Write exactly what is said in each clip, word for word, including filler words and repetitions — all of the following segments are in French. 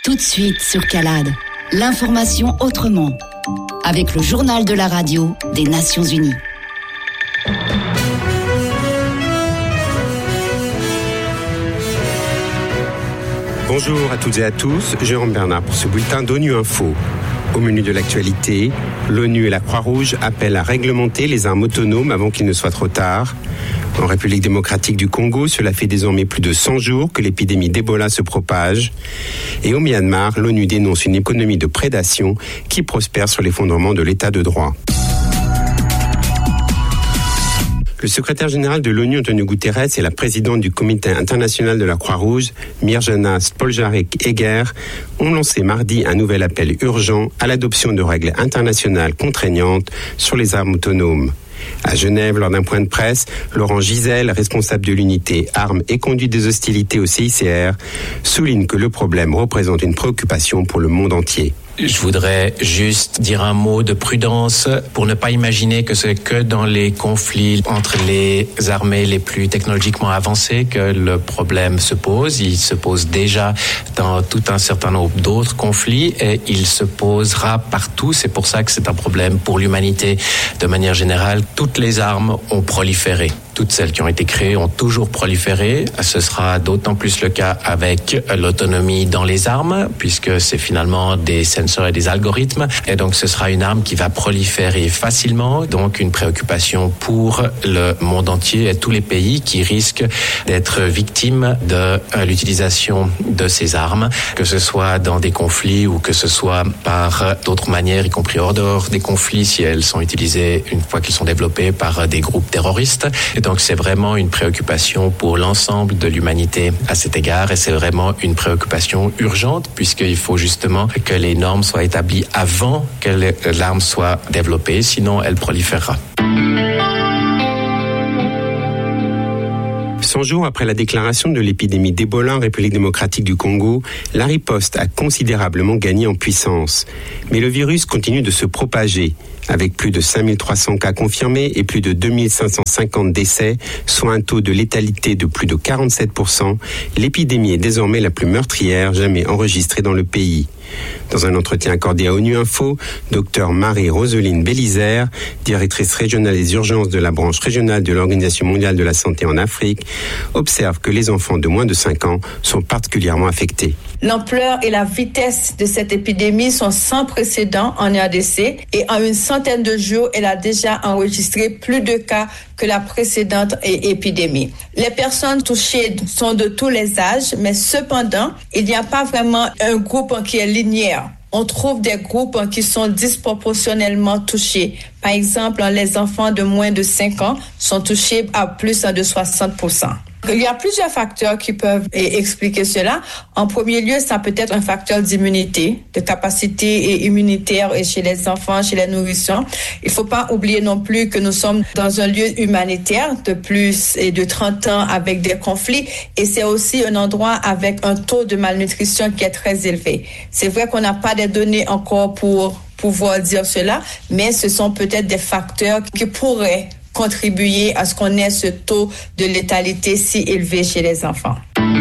Tout de suite sur Calade, l'information autrement, avec le journal de la radio des Nations Unies. Bonjour à toutes et à tous, Jérôme Bernard pour ce bulletin d'ONU Info. Au menu de l'actualité, l'ONU et la Croix-Rouge appellent à réglementer les armes autonomes avant qu'il ne soit trop tard. En République démocratique du Congo, cela fait désormais plus de cent jours que l'épidémie d'Ebola se propage. Et au Myanmar, l'ONU dénonce une économie de prédation qui prospère sur l'effondrement de l'état de droit. Le secrétaire général de l'ONU, Antonio Guterres, et la présidente du Comité international de la Croix-Rouge, Mirjana Spoljaric-Egger, ont lancé mardi un nouvel appel urgent à l'adoption de règles internationales contraignantes sur les armes autonomes. À Genève, lors d'un point de presse, Laurent Giselle, responsable de l'unité Armes et conduite des hostilités au C I C R, souligne que le problème représente une préoccupation pour le monde entier. Je voudrais juste dire un mot de prudence pour ne pas imaginer que c'est que dans les conflits entre les armées les plus technologiquement avancées que le problème se pose. Il se pose déjà dans tout un certain nombre d'autres conflits et il se posera partout. C'est pour ça que c'est un problème pour l'humanité de manière générale. Toutes les armes ont proliféré. Toutes celles qui ont été créées ont toujours proliféré. Ce sera d'autant plus le cas avec l'autonomie dans les armes, puisque c'est finalement des sensors et des algorithmes. Et donc, ce sera une arme qui va proliférer facilement. Donc, une préoccupation pour le monde entier et tous les pays qui risquent d'être victimes de l'utilisation de ces armes, que ce soit dans des conflits ou que ce soit par d'autres manières, y compris hors dehors des conflits, si elles sont utilisées une fois qu'elles sont développées par des groupes terroristes. Et donc, c'est vraiment une préoccupation pour l'ensemble de l'humanité à cet égard et c'est vraiment une préoccupation urgente puisqu'il faut justement que les normes soient établies avant que l'arme soit développée, sinon elle proliférera. cent jours après la déclaration de l'épidémie d'Ebola en République démocratique du Congo, la riposte a considérablement gagné en puissance. Mais le virus continue de se propager. Avec plus de cinq mille trois cents cas confirmés et plus de deux mille cinq cent cinquante décès, soit un taux de létalité de plus de quarante-sept pour cent, l'épidémie est désormais la plus meurtrière jamais enregistrée dans le pays. Dans un entretien accordé à ONU Info, Dr Marie-Roseline Bélizer, directrice régionale des urgences de la branche régionale de l'Organisation mondiale de la santé en Afrique, observe que les enfants de moins de cinq ans sont particulièrement affectés. L'ampleur et la vitesse de cette épidémie sont sans précédent en R D C et en une centaine de jours, elle a déjà enregistré plus de cas que la précédente épidémie. Les personnes touchées sont de tous les âges, mais cependant, il n'y a pas vraiment un groupe qui est linéaire. On trouve des groupes qui sont disproportionnellement touchés. Par exemple, les enfants de moins de cinq ans sont touchés à plus de soixante pour cent. Il y a plusieurs facteurs qui peuvent expliquer cela. En premier lieu, ça peut être un facteur d'immunité, de capacité immunitaire chez les enfants, chez les nourrissons. Il ne faut pas oublier non plus que nous sommes dans un lieu humanitaire de plus de trente ans avec des conflits et c'est aussi un endroit avec un taux de malnutrition qui est très élevé. C'est vrai qu'on n'a pas de données encore pour pouvoir dire cela, mais ce sont peut-être des facteurs qui pourraient contribuer à ce qu'on ait ce taux de létalité si élevé chez les enfants.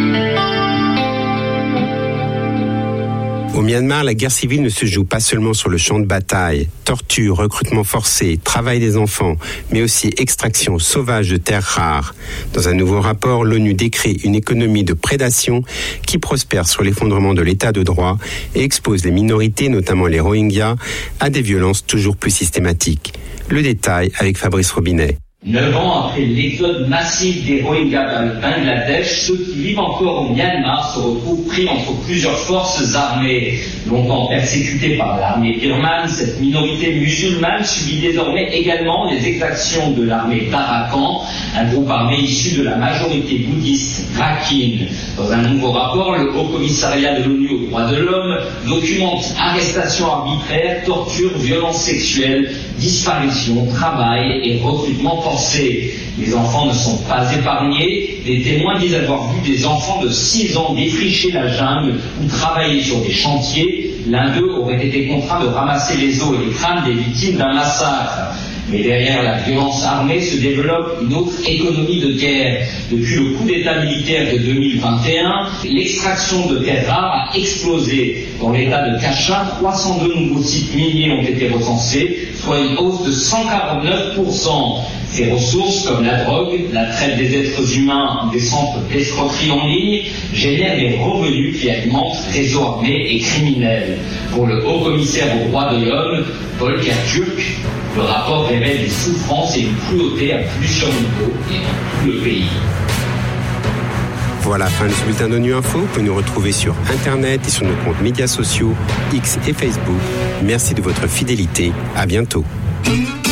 Au Myanmar, la guerre civile ne se joue pas seulement sur le champ de bataille. Torture, recrutement forcé, travail des enfants, mais aussi extraction sauvage de terres rares. Dans un nouveau rapport, l'ONU décrit une économie de prédation qui prospère sur l'effondrement de l'état de droit et expose les minorités, notamment les Rohingyas, à des violences toujours plus systématiques. Le détail avec Fabrice Robinet. Neuf ans après l'exode massif des Rohingyas vers le Bangladesh, ceux qui vivent encore au Myanmar se retrouvent pris entre plusieurs forces armées. Longtemps persécutée par l'armée birmane, cette minorité musulmane subit désormais également les exactions de l'armée d'Arakan, un groupe armé issu de la majorité bouddhiste Rakhine. Dans un nouveau rapport, le Haut Commissariat de l'ONU aux droits de l'homme documente arrestations arbitraires, tortures, violences sexuelles, disparitions, travail et recrutement forcé. Les enfants ne sont pas épargnés. Les témoins disent avoir vu des enfants de six ans défricher la jungle ou travailler sur des chantiers. L'un d'eux aurait été contraint de ramasser les os et les crânes des victimes d'un massacre. Mais derrière la violence armée se développe une autre économie de guerre. Depuis le coup d'État militaire de deux mille vingt et un, l'extraction de terres rares a explosé. Dans l'État de Kachin, trois cent deux nouveaux sites miniers ont été recensés, soit une hausse de cent quarante-neuf pour cent. Ces ressources, comme la drogue, la traite des êtres humains, des centres d'escroquerie en ligne, génèrent des revenus qui alimentent réseaux armés et criminels. Pour le haut-commissaire aux droits de l'homme, Volker Türk, le rapport révèle des souffrances et une cruauté à plusieurs niveaux et dans tout le pays. Voilà, fin de ce bulletin d'ONU Info. Vous pouvez nous retrouver sur Internet et sur nos comptes médias sociaux, X et Facebook. Merci de votre fidélité. À bientôt.